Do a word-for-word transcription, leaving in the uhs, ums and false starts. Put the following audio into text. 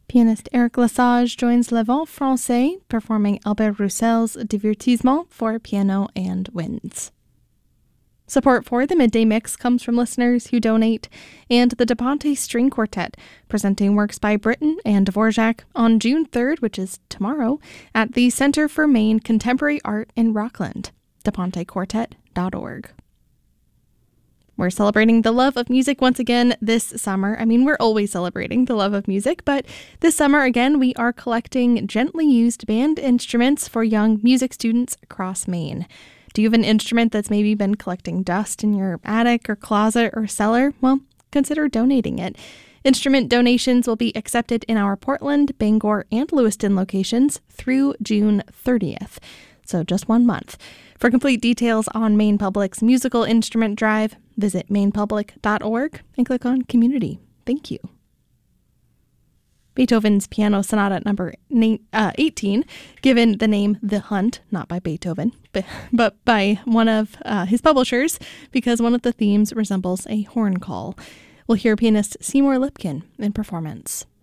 Pianist Eric Lesage joins Le Vent Français, performing Albert Roussel's Divertissement for piano and winds. Support for the Midday Mix comes from listeners who donate, and the DePonte String Quartet, presenting works by Britten and Dvorak on June third, which is tomorrow, at the Center for Maine Contemporary Art in Rockland, de ponte quartet dot org. We're celebrating the love of music once again this summer. I mean, we're always celebrating the love of music, but this summer, again, we are collecting gently used band instruments for young music students across Maine. Do you have an instrument that's maybe been collecting dust in your attic or closet or cellar? Well, consider donating it. Instrument donations will be accepted in our Portland, Bangor, and Lewiston locations through June thirtieth, so just one month. For complete details on Maine Public's musical instrument drive, visit maine public dot org and click on Community. Thank you. Beethoven's Piano Sonata number eighteen, given the name The Hunt, not by Beethoven, but, but by one of uh, his publishers, because one of the themes resembles a horn call. We'll hear pianist Seymour Lipkin in performance.